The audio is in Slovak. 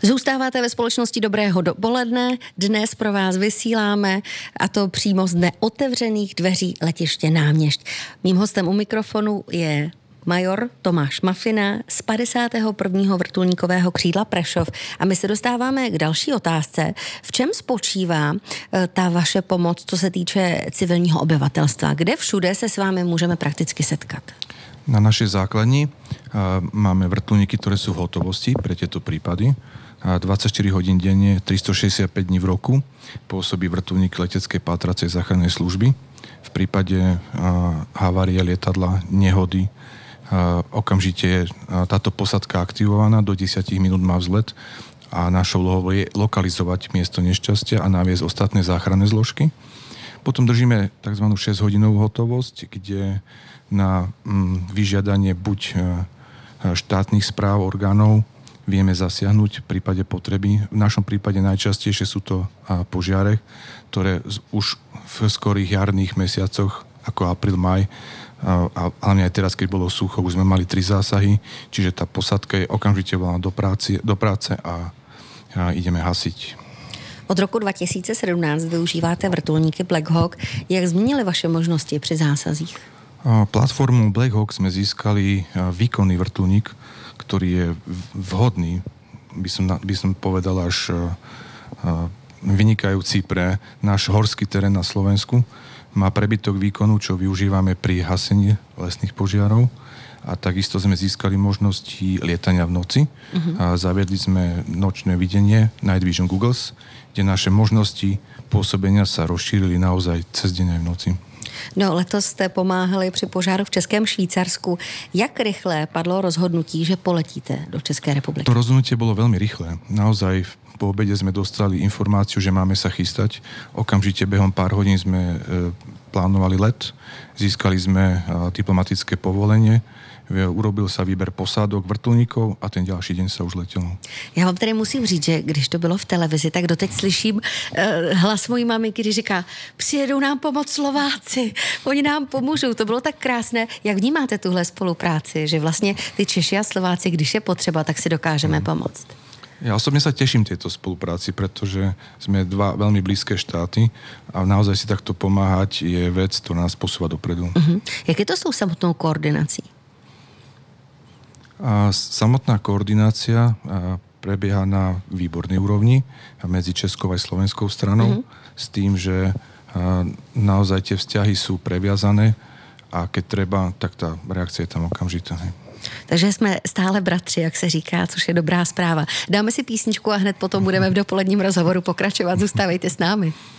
Zůstáváte ve společnosti Dobrého dopoledne. Dnes pro vás vysíláme, a to přímo z neotevřených dveří letiště Náměšť. Mým hostem u mikrofonu je major Tomáš Mafina z 51. vrtulníkového křídla Prešov. A my se dostáváme k další otázce. V čem spočívá ta vaše pomoc, co se týče civilního obyvatelstva? Kde všude se s vámi můžeme prakticky setkat? Na našej základni máme vrtuľníky, ktoré sú v hotovosti pre tieto prípady. 24 hodín denne, 365 dní v roku pôsobí vrtuľník leteckej pátracej záchrannej služby. V prípade havárie lietadla, nehody, okamžite je táto posádka aktivovaná, do 10 minút má vzlet a našou úlohou je lokalizovať miesto nešťastia a naviesť ostatné záchranné zložky. Potom držíme tzv. 6-hodinovú hotovosť, kde na vyžiadanie buď štátnych správ, orgánov vieme zasiahnuť v prípade potreby. V našom prípade najčastejšie sú to požiare, ktoré už v skorých jarných mesiacoch, ako apríl, maj, a hlavne aj teraz, keď bolo sucho, už sme mali 3 zásahy, čiže tá posádka je okamžite volaná do práce a ideme hasiť. Od roku 2017 využíváte vrtulníky Black Hawk. Jak změnily vaše možnosti při zásazích? Platformu Black Hawk sme získali výkonný vrtuľník, ktorý je vhodný, by som povedal, až vynikajúci pre náš horský terén na Slovensku. Má prebytok výkonu, čo využívame pri hasení lesných požiarov. A takisto sme získali možnosti lietania v noci. Zaviedli sme nočné videnie Night Vision Googles, kde naše možnosti pôsobenia sa rozšírili naozaj cez deň aj v noci. No, letos jste pomáhali při požáru v Českém Švýcarsku. Jak rychle padlo rozhodnutí, že poletíte do České republiky? To rozhodnutie bolo veľmi rýchle. Naozaj po obede sme dostali informáciu, že máme sa chystať. Okamžite behom pár hodín sme plánovali let. Získali sme diplomatické povolenie. Urobil sa výber posádok vrtulníkov a ten ďalší deň sa už letělo. Já vám tedy musím říct, že když to bylo v televizi, tak doteď slyším hlas mojí mamy, když říká, přijedou nám pomoct Slováci, oni nám pomůžou. To bylo tak krásné. Jak vnímáte tuhle spolupráci, že vlastně ty Češi a Slováci, když je potřeba, tak si dokážeme pomoct? Ja osobne sa teším tejto spolupráci, pretože sme dva veľmi blízke štáty a naozaj si takto pomáhať je vec, ktorá nás posúva dopredu. Jak je to s tou samotnou koordinací? Samotná koordinácia prebieha na výbornej úrovni medzi českou aj slovenskou stranou s tým, že naozaj tie vzťahy sú previazané a keď treba, tak tá reakcia je tam okamžitá. Takže jsme stále bratři, jak se říká, což je dobrá zpráva. Dáme si písničku a hned potom budeme v dopoledním rozhovoru pokračovat. Zůstávejte s námi.